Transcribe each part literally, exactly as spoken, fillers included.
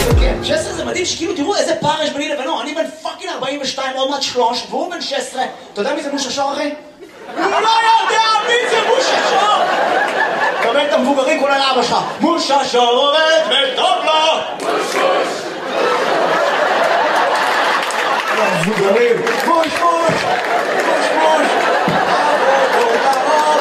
כן, שש עשרה זה מדהים שכאילו תראו איזה פער יש ביני לבינו, אני בן פאקינג ארבעים ושתיים, עוד מעט שלוש, והוא בן שש עשרה. אתה יודע מי זה מושה שור, אחי? הוא לא יודע מי זה מושה שור! קבל את המבוגרים כולל אבא שלך. מושה שור עובד וטוב לו! מוש המבוגרים, מוש מוש! מוש מוש! אבו תרוב!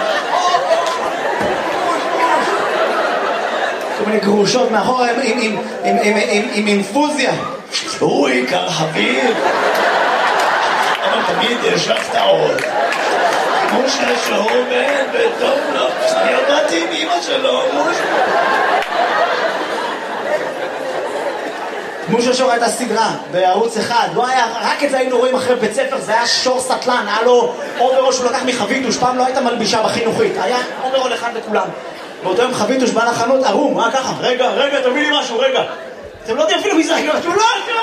מוש מוש! כל מיני גרושות מאחורה עם אינפוזיה. הוא עיקר חביב. אבל תמיד יש לך טעות. מושה שור עובד וטוב לו. אני עבדתי עם אמא שלו, מושה. מושה שור הייתה סדרה בערוץ אחד, לא היה, רק את זה היינו רואים אחרי בית ספר, זה היה שור סטלן, היה לו אוברול שהוא לקח מחביתוש, פעם לא הייתה מלבישה בחינוכית, היה אוברול אחד לכולם. באותו יום חביתוש בא לחנות ערום, מה ככה? רגע, רגע, תביא לי משהו, רגע. אתם לא יודעים אפילו מי זה, הוא לא,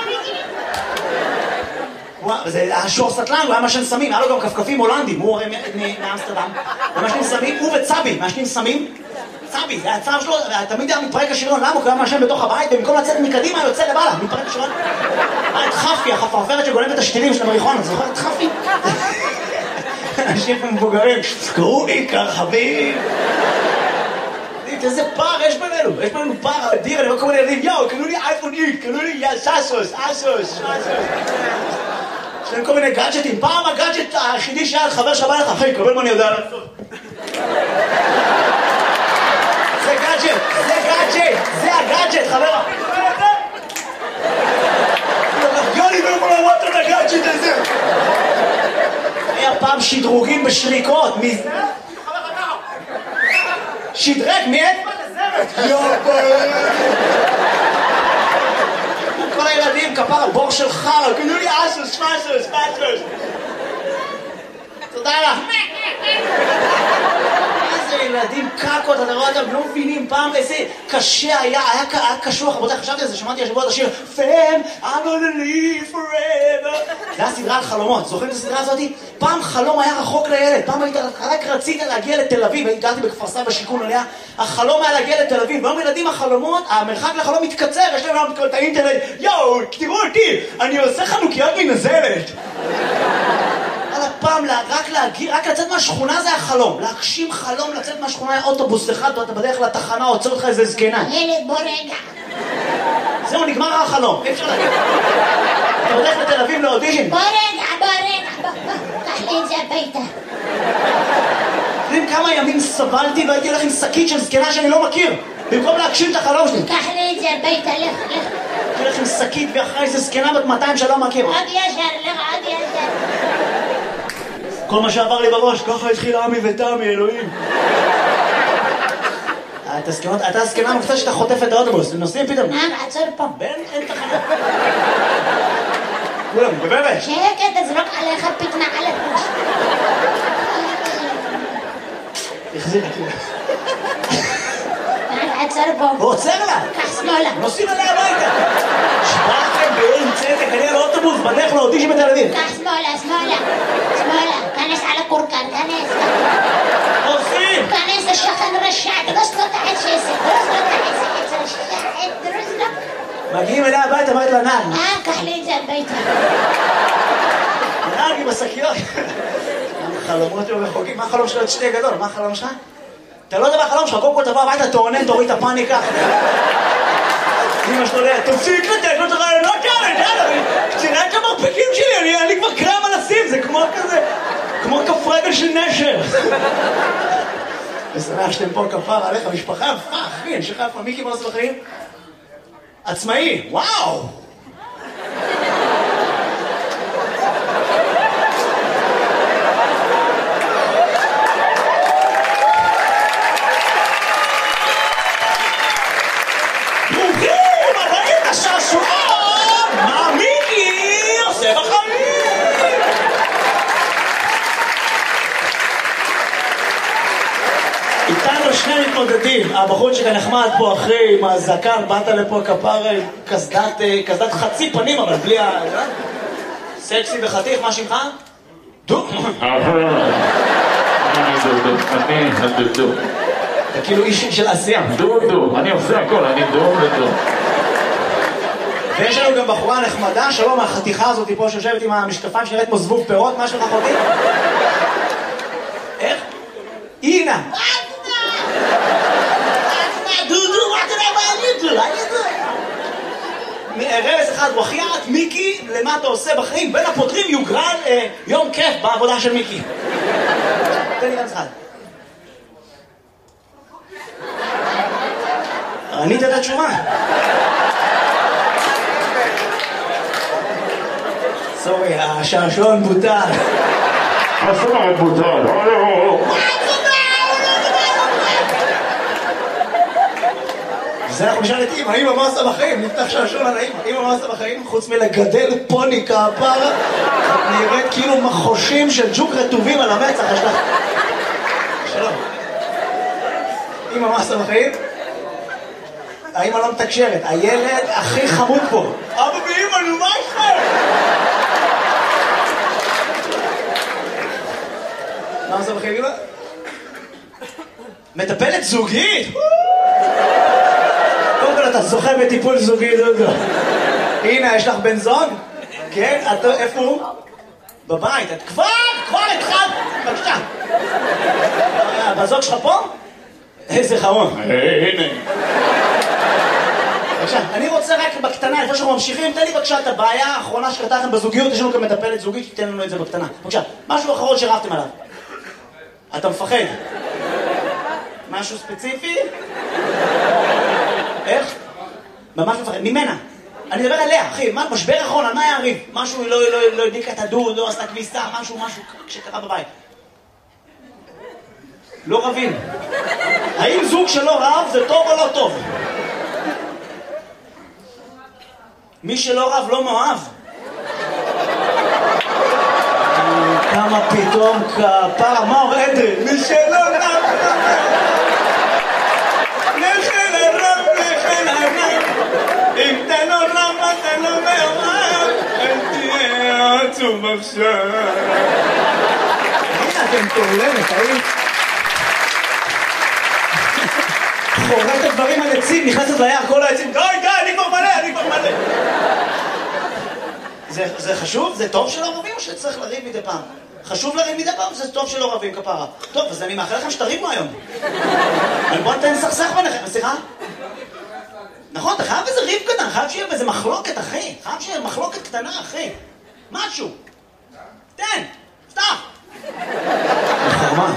זה היה שור סטלן, הוא היה משן סמים, היה לו גם כפכפים הולנדים, הוא הרי מאמסטרדם, הוא משנים סמים, הוא וצבי, משנים סמים, צבי, זה הצו שלו, תמיד היה מתפרק השריון, למה? הוא היה משן בתוך הבית, במקום לצאת מקדימה, יוצא לבעלה, מתפרק השריון. היה את חפי, החפרפרת שגונבת את השתילים של המריחואנה, זוכר את חפי? אנשים מבוגרים, קראו לי כרחבים. איזה פער יש בינינו, יש בינינו פער אדיר, אני רואה כל מיני ילדים, יאו, קנו לי אייפון איקס, קנו לי סאסוס, אסוס, אסוס. יש להם כל מיני גאדג'טים, פעם הגאדג'ט היחידי שהיה חבר שבא לך, אחי, קבל מה אני יודע לעשות. זה גאדג'ט, זה גאדג'ט, זה הגאדג'ט, חבר. יוני לא יכול לראות את הגאדג'ט הזה. היה פעם שדרוגים בשריקות, שדרג, מי את? כל הילדים, כפר, בור של חר, קנו לי אסוס, פסוס, פסוס. תודה לך. איזה ילדים קקות, אתה רואה אותם, לא מבינים פעם איזה קשה היה, היה קשוח, רבותיי, חשבתי על זה, שמעתי השבוע את השיר Fam, I'm gonna live forever. זה היה סדרה על חלומות, זוכרים את הסדרה הזאת? פעם חלום היה רחוק לילד, פעם היית, רק רצית להגיע לתל אביב, גרתי בכפר סבא בשיכון עליה, החלום היה להגיע לתל אביב, והיום ילדים החלומות, המרחק לחלום מתקצר, יש להם את האינטרנט, יואו, תראו אותי, אני עושה חנוכיות מנזלת. על הפעם, רק להגיע, רק לצאת מהשכונה זה החלום, להגשים חלום, לצאת מהשכונה היה אוטובוס אחד, ואתה בדרך לתחנה, עוצר אותך איזה זקנה. ילד, בוא רגע. זהו, נגמר החלום, אי אפשר להגיד. אתה בדרך לתל אביב לאודישן. בוא רגע, בוא רגע, בוא, בוא, קח לי את זה הביתה. יודעים כמה ימים סבלתי והייתי הולך עם שקית של זקנה שאני לא מכיר, במקום להגשים את החלום שלי. קח לי את זה הביתה, לך, לך. הייתי הולך עם שקית ואחרי איזה זקנה בת מאתיים שלא מכיר. עוד ישר, לך, עוד ישר. כל מה שעבר לי בראש, ככה התחיל עמי ותמי, אלוהים. אתה הזקנה המקצוע שאתה חוטף את האוטובוס, נוסעים פתאום. נעם, עצור פה. בן, אין תחנה. כולם, בבבת. שקט, תזרוק עליך פתנה על הראש. תחזיר את זה. נעם, עצור פה. הוא עוצר לה. קח שמאלה. נוסעים עליה הביתה. שבאתם באין צדק, אני על האוטובוס, בדרך לאודישן בתל אביב. קח שמאלה, שמאלה. שמאלה. כנס על הקורקן, כנס. עושים. כנס לשכן רשע, דרוס לו את העץ שעשה. דרוס לו את העץ שעשה. דרוס לו. מגיעים אליה הביתה, אמרת לה, נעם. אה, קח לי את זה הביתה. נעם עם השקיות. חלומות לא רחוקים. מה החלום שלו? את שתי גדול. מה החלום שלך? אתה לא יודע מה החלום שלך. קודם כל תבוא הביתה, תעונן, תוריד את הפאניקה. אמא שלו ליה, תפסיק לתת לו את הרעיונות כאלה, יאללה, תראה את המרפקים שלי, אני לי כבר קרם על הסים, זה כמו כזה, כמו כף רגל של נשר. ושמח שאתם פה כפר עליך, משפחה, מה, אחי, אני שחרר פה, מיקי, מה עושה בחיים? עצמאי, וואו! שני מתמודדים, הבחור שכאן נחמד פה אחרי עם הזקן, באת לפה כפר כסדת, כסדת חצי פנים אבל בלי ה... סקסי וחתיך, מה שמך? דו? אני דודו, אני הדודו. אתה כאילו איש של עשייה. דודו, אני עושה הכל, אני דודו. ויש לנו גם בחורה נחמדה, שלום, החתיכה הזאת פה שיושבת עם המשקפיים שנראית כמו זבוב פירות, מה שלך אחותי? איך? אינה. דודו, מה אתה יודע מה אני דו? רבס אחד, וחיית, מיקי, למה אתה עושה בחיים? בין הפותרים יוגרל יום כיף בעבודה של מיקי. תן לי גם אחד. ענית את התשובה. סורי, השעשועון בוטל. השעשועון בוטל. זה אנחנו נשאל את אמא, אמא מה עושה בחיים? נפתח שעשועון על האמא. אמא מה עושה בחיים? חוץ מלגדל פוני כפרה, נראית כאילו מחושים של ג'וק רטובים על המצח. יש לך... שלום. אמא מה עושה בחיים? האמא לא מתקשרת, הילד הכי חמוד פה. אבא ואמא, נו מה איתך? מה עושה בחיים, אמא? מטפלת זוגית? קודם כל אתה זוכה בטיפול זוגי, דודו. הנה, יש לך בן זוג? כן? איפה הוא? בבית. את כבר, כבר התחלת. בבקשה. בזוג שלך פה? איזה חמוד. הנה. בבקשה, אני רוצה רק בקטנה, לפני שאנחנו ממשיכים, תן לי בבקשה את הבעיה האחרונה שקרתה לכם בזוגיות, יש לנו גם מטפלת זוגית, תתן לנו את זה בקטנה. בבקשה, משהו אחרון שרבתם עליו. אתה מפחד? משהו ספציפי? איך? ממש מפחד, ממנה. אני מדבר עליה, אחי, מה, משבר אחרון, על מה היה הריב? משהו, לא, לא, לא הדליקה את הדוד, לא עשתה כביסה, משהו, משהו שקרה בבית. לא רבים. האם זוג שלא רב זה טוב או לא טוב? מי שלא רב לא מאוהב. כמה פתאום כפרה, מה אומר אדרי? מי שלא רב לכן הרב, לכן הרב, אם אתה לא רב אתה לא מאוהב, אל תהיה עצוב עכשיו. הנה אתם תעולמת, האם? חורט הדברים על עצים, נכנסת ליער כל העצים, די, די, אני כבר מלא, אני כבר מלא. זה, זה חשוב? זה טוב שלא רבים או שצריך לריב מדי פעם? חשוב לריב מדי פעם? זה טוב שלא רבים כפרה. טוב, אז אני מאחל לכם שתריבו היום. אבל בוא נתן סכסך ביניכם, סליחה? נכון, אתה חייב איזה ריב קטן, חייב שיהיה באיזה מחלוקת, אחי. חייב שיהיה מחלוקת קטנה, אחי. משהו. תן, פתח. חרמה.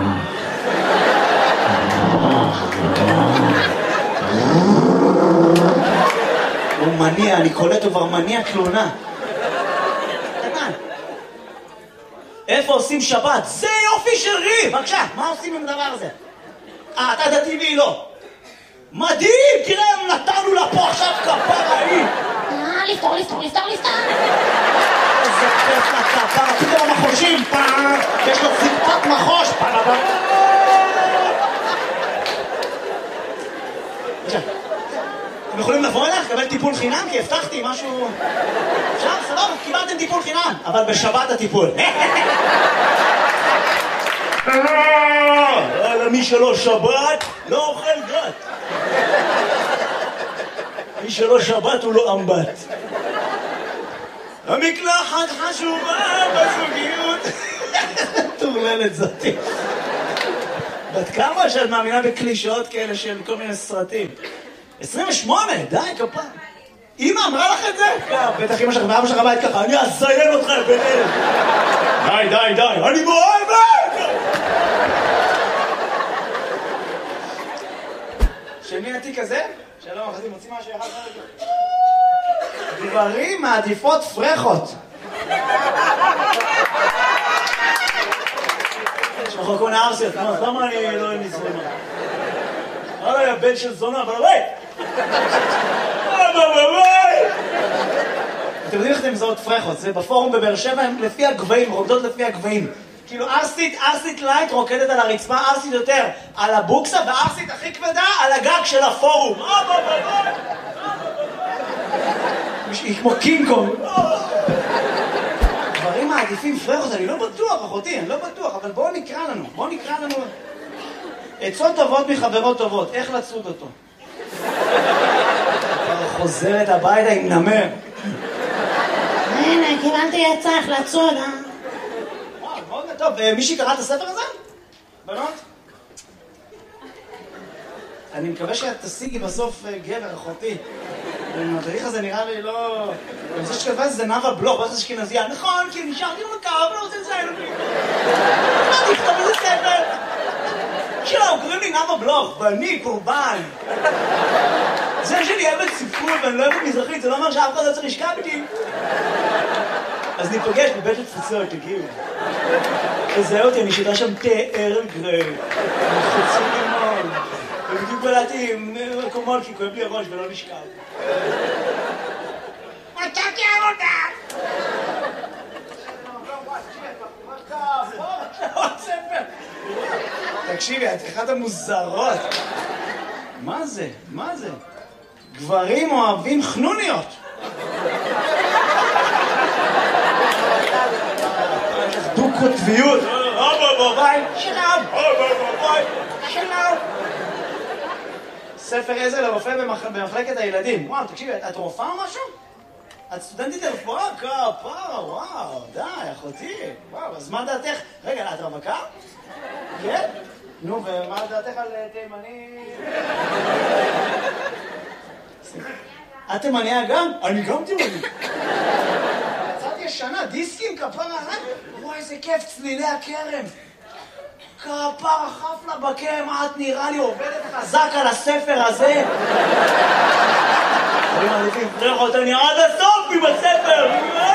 הוא מניע, אני קולט כבר מניע תלונה. קטן. איפה עושים שבת? זה יופי של ריב! בבקשה, מה עושים עם הדבר הזה? אה, אתה דתי והיא לא. מדהים! תראה, נתנו לה פה עכשיו כפרה היא! אה, לפתור, לפתור, לפתור, לפתור! איזה כיף לכפרה, פתאום המחושים, פעם! יש לו זיפת מחוש! פעם! בבקשה. אתם יכולים לבוא אליך, לקבל טיפול חינם? כי הבטחתי משהו... אפשר? סבבה, קיבלתם טיפול חינם, אבל בשבת הטיפול. מי שלא שבת, לא אוכל גת. מי שלא שבת הוא לא אמבט. המקלחת חשובה בזוגיות. תורללת זאתי. בת כמה שאת מאמינה בקלישאות כאלה של כל מיני סרטים? עשרים ושמונה, די, כפה. אמא אמרה לך את זה? בטח אמא שלך ואבא שלך בית ככה, אני אזיין אותך בן אלף. די, די, די, אני מאוהבת! של מי התיק הזה? שלום, אחרי מוצאים משהו אחד רגע. גברים מעדיפות פרחות. יש לך כל מיני ארסיות, למה אני לא נזרום? הלאה, יא בן של זונה, אבל הרי! אתם יודעים איך אתם מזהות פרחות? זה בפורום בבאר שבע, הם לפי הגבהים, רוקדות לפי הגבהים. כאילו ארסית, ארסית לייט רוקדת על הרצפה, ארסית יותר על הבוקסה, וארסית הכי כבדה על הגג של הפורום. היא כמו קינג קונג. דברים מעדיפים פרחות, אני לא בטוח, אחותי, אני לא בטוח, אבל בואו נקרא לנו, בואו נקרא לנו... עצות טובות מחברות טובות, איך לצוד אותו? חוזרת הביתה עם נמר. הנה, קיבלתי עצה איך לצוד, אה? וואו, מאוד טוב. מישהי קרא את הספר הזה? בנות? אני מקווה שאת תשיגי בסוף גבר, אחותי. המדריך הזה נראה לי לא... אני חושב שכתבה זה נאווה בלוך, בטח אשכנזייה. נכון, כי נשארתי במקר, אבל לא רוצה לציין אותי. לא תכתוב איזה ספר. שלום, קוראים לי נאווה בלוך, ואני קורבן. זה שאני אוהבת ספרות ואני לא אוהבת מזרחית, זה לא אומר שאף אחד לא צריך לשכב איתי. אז ניפגש בבית התפוצות, תגיעו. תזהה אותי, אני שותה שם תה ארל גריי. חוצים לימון. ובדיוק בלעתי עם מקומות כי כואב לי הראש ולא נשכב. מצאתי עבודה! תקשיבי, את אחת המוזרות. מה זה? מה זה? גברים אוהבים חנוניות. דו-קוטביות. שלום, שלום. ספר עזר לרופא במחלקת הילדים. וואו, תקשיבי, את רופאה או משהו? את סטודנטית לרפואה? כפרה, וואו, די, אחותי. וואו, אז מה דעתך? רגע, את רווקה? כן? נו, ומה דעתך על תימני? את תימניה גם? אני גם תימני. יצאתי ישנה, דיסקים, כפרה, וואי, איזה כיף, צלילי הכרם. כפרה חפלה בקרם, את נראה לי עובדת חזק על הספר הזה. אני מעדיף לפרח אותה, נראה עד הסוף עם הספר.